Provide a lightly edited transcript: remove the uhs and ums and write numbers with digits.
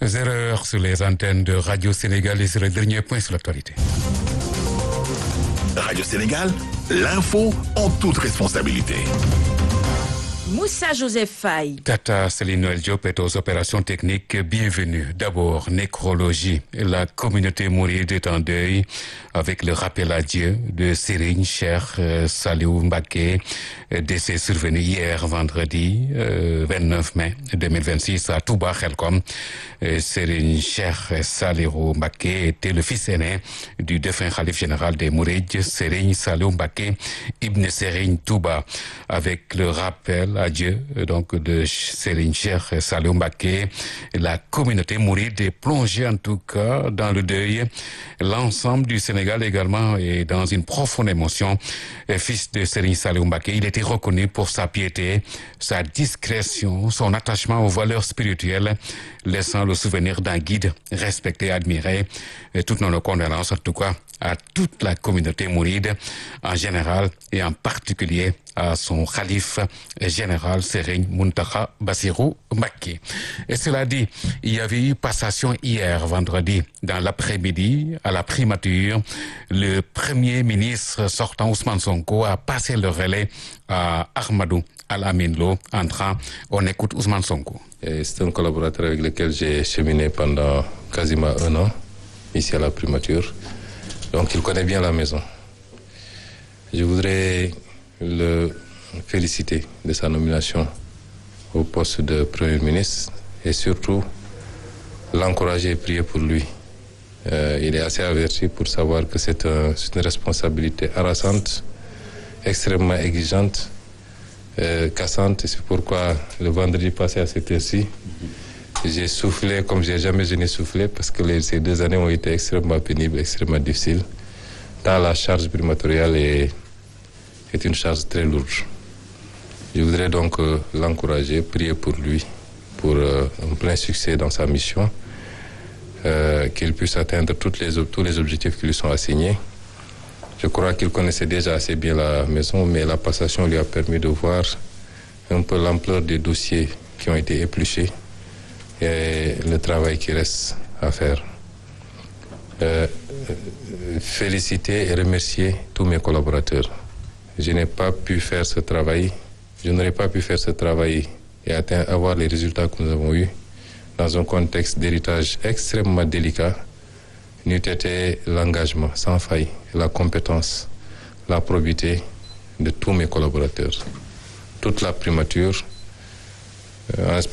0h sur les antennes de Radio Sénégal et sur le dernier point sur l'actualité. Radio Sénégal, l'info en toute responsabilité. Moussa Joseph Faye. Tata Céline Noël Diop est aux opérations techniques. Bienvenue. D'abord, nécrologie. La communauté mouride est en deuil avec le rappel à Dieu de Serigne Cheikh Saliou Mbacké, décès survenu hier vendredi 29 mai 2026 à Touba Khelcom. Serigne Cheikh Saliou Mbacké était le fils aîné du défunt khalife général des Mourides, Serigne Saliou Mbacké Ibn Serigne Touba. Avec le rappel à Dieu donc de Serigne Cheikh Saliou Mbacké, la communauté mouride est plongée en tout cas dans le deuil. L'ensemble du Sénégal également est dans une profonde émotion. Fils de Serigne Saliou Mbacké, il était reconnu pour sa piété, sa discrétion, son attachement aux valeurs spirituelles, laissant le souvenir d'un guide respecté et admiré. Et toutes nos condoléances en tout cas à toute la communauté mouride en général et en particulier à son khalife général Serigne Mountakha Bassirou Mbacké. Et cela dit, il y avait eu passation hier vendredi dans l'après-midi à la primature. Le premier ministre sortant Ousmane Sonko a passé le relais à Ahmadou Al-Amin Lo entrant. On écoute Ousmane Sonko. C'est un collaborateur avec lequel j'ai cheminé pendant quasiment 1 an ici à la primature. Donc il connaît bien la maison. Je voudrais le féliciter de sa nomination au poste de Premier ministre et surtout l'encourager et prier pour lui. Il est assez averti pour savoir que c'est une responsabilité harassante, extrêmement exigeante, cassante. Et c'est pourquoi le vendredi passé à cette heure-ci, j'ai soufflé comme j'ai jamais soufflé parce que ces 2 années ont été extrêmement pénibles, extrêmement difficiles. Tant la charge primatoriale est une charge très lourde. Je voudrais donc l'encourager, prier pour lui, pour un plein succès dans sa mission, qu'il puisse atteindre tous les objectifs qui lui sont assignés. Je crois qu'il connaissait déjà assez bien la maison, mais la passation lui a permis de voir un peu l'ampleur des dossiers qui ont été épluchés et le travail qui reste à faire. Féliciter et remercier tous mes collaborateurs. Je n'ai pas pu faire ce travail, je n'aurais pas pu faire ce travail et avoir les résultats que nous avons eus dans un contexte d'héritage extrêmement délicat, n'eût été l'engagement sans faille, la compétence, la probité de tous mes collaborateurs. Toute la primature,